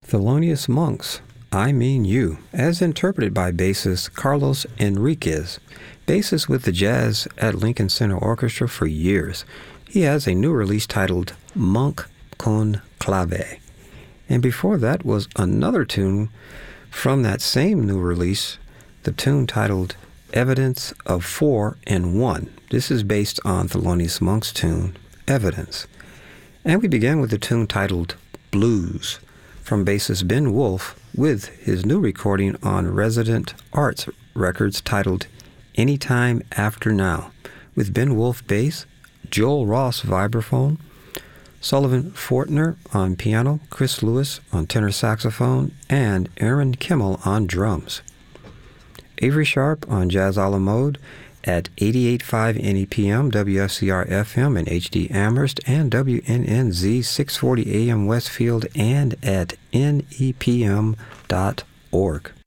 Thelonious Monk's I Mean You, as interpreted by bassist Carlos Enriquez. Bassist with the Jazz at Lincoln Center Orchestra for years. He has a new release titled Monk con Clave. And before that was another tune from that same new release, the tune titled Evidence of 4 and 1. This is based on Thelonious Monk's tune, Evidence. And we began with the tune titled Blues from bassist Ben Wolf with his new recording on Resident Arts Records titled Anytime After Now, with Ben Wolf bass, Joel Ross vibraphone, Sullivan Fortner on piano, Chris Lewis on tenor saxophone, and Aaron Kimmel on drums. Avery Sharp on Jazz a la Mode at 88.5 NEPM, WFCR-FM in HD Amherst, and WNNZ 640 AM Westfield, and at nepm.org.